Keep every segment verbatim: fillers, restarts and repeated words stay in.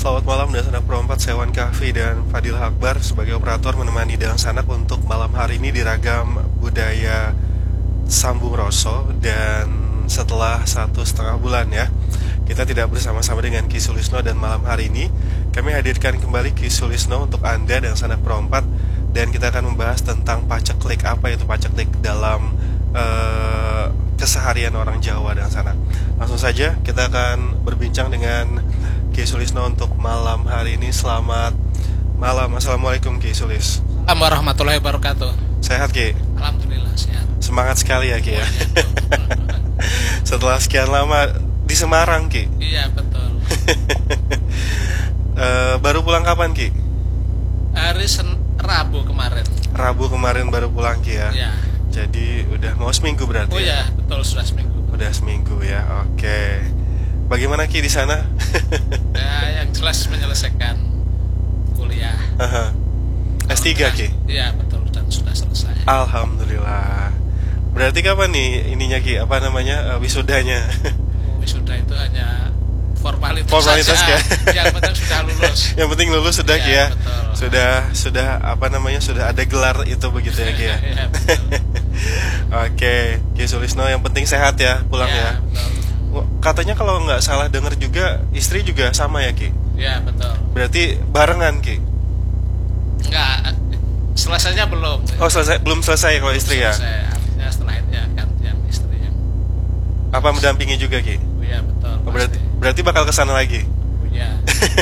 Selamat malam dan sanak perempat, saya Wan Kahfi dan Fadil Akbar sebagai operator menemani Dang Sanak untuk malam hari ini di Ragam Budaya Sambung Roso. Dan setelah satu setengah bulan ya, kita tidak bersama-sama dengan Ki Sulisno, dan malam hari ini kami hadirkan kembali Ki Sulisno untuk Anda dan sanak perempat. Dan kita akan membahas tentang paceklik. Apa itu paceklik dalam uh, keseharian orang Jawa dan Sanak. Langsung saja kita akan berbincang dengan Ki Sulisno untuk malam hari ini. Selamat malam. Assalamualaikum Ki Sulis. Assalamualaikum warahmatullahi wabarakatuh. Sehat Ki? Alhamdulillah sehat. Semangat sekali ya Ki ya. Setelah sekian lama di Semarang Ki. Iya betul. uh, Baru pulang kapan Ki? Hari Sen Rabu kemarin. Rabu kemarin baru pulang Ki ya. Iya. Jadi udah mau seminggu berarti. Oh ya, betul, sudah seminggu. Udah seminggu ya. Oke. Bagaimana Ki di sana? Ya, yang jelas menyelesaikan kuliah. Aha. S tiga Ki? Iya betul, dan sudah selesai. Alhamdulillah. Berarti kapan nih ininya Ki? Apa namanya, uh, wisudanya? Wisuda itu hanya formalitas, formalitas saja. Ya? Yang penting sudah lulus. Yang penting lulus sudah Ya, Ki ya. betul. Sudah sudah apa namanya, sudah ada gelar itu begitu ya Ki ya. Ya, betul. Oke, Ki Sulisno, yang penting sehat ya pulang ya. Ya, betul. Katanya kalau nggak salah dengar juga istri juga sama ya Ki. Ya betul. Berarti barengan Ki? Enggak, selesainya belum. Oh selesai, belum selesai kalau istri ya. Selesai. Artinya setelah itu ya gantian istri yang. Apa mendampingi juga Ki? Oh, ya betul. Oh, berarti, pasti. berarti bakal kesana lagi. Oh, ya.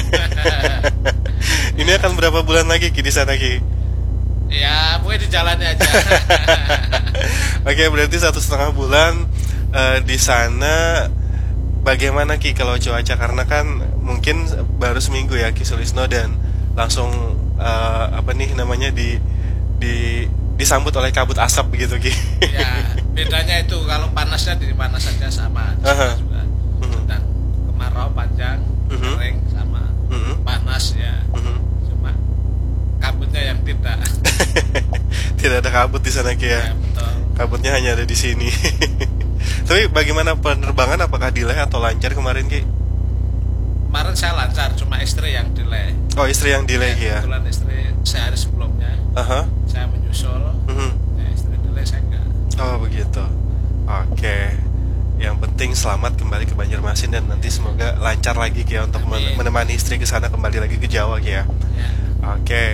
Ini akan berapa bulan lagi Ki di sana Ki? Ya, pokoknya di jalannya aja. Oke, berarti satu setengah bulan uh, di sana. Bagaimana Ki kalau cuaca? Karena kan mungkin baru seminggu ya Ki Sulisno, dan langsung uh, apa nih namanya di di disambut oleh kabut asap begitu Ki. Ya, bedanya itu kalau panasnya di mana saja sama. Aha. Juga. Mhm. Dan kemarau panjang, Mhm. kering sama. Mhm. Panas ya. Mhm. Cuma kabutnya yang tidak. Tidak ada kabut di sana Ki ya. Ya, betul. Kabutnya hanya ada di sini. Tapi bagaimana penerbangan, apakah delay atau lancar kemarin Ki? Kemarin saya lancar, cuma istri yang delay. Oh, istri yang delay Ki ya. Kebetulan istri sehari sebelumnya Aha. saya menyusul. Mhm. Ya, istri delay saya enggak. Oh begitu. Oke. Yang penting selamat kembali ke Banjarmasin, dan nanti semoga lancar lagi Ki ya untuk Amin. menemani istri ke sana kembali lagi ke Jawa Ki ya. Ya. Oke.